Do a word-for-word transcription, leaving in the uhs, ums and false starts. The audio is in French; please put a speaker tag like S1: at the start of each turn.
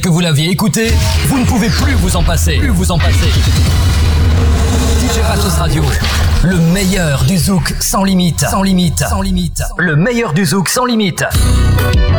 S1: que vous l'aviez écouté, vous ne pouvez plus vous en passer. Plus vous en passer. D J Ratos Radio, le meilleur du zouk sans limite. Sans limite. Sans limite. Le meilleur du zouk sans limite.